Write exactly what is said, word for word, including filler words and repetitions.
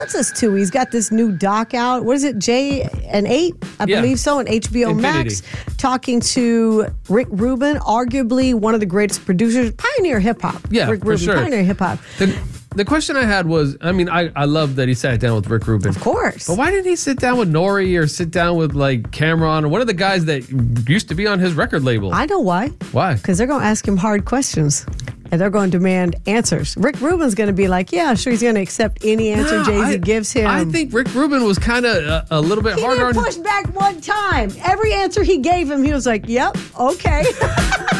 us too. He's got this new doc out. What is it, J and eight? I Yeah. believe so, on H B O Infinity. Max. Talking to Rick Rubin, arguably one of the greatest producers, pioneer hip hop. Yeah, Rick for Rubin, sure. pioneer hip hop. The, the question I had was, I mean, I, I love that he sat down with Rick Rubin. Of course. But why didn't he sit down with Nori or sit down with like Cameron or one of the guys that used to be on his record label? I know why. Why? Because they're going to ask him hard questions. And they're going to demand answers. Rick Rubin's going to be like, yeah, sure, he's going to accept any answer No, Jay-Z I- gives him. I think Rick Rubin was kind of a, a little bit he harder didn't on push back one time. Every answer he gave him, he was like, yep, okay.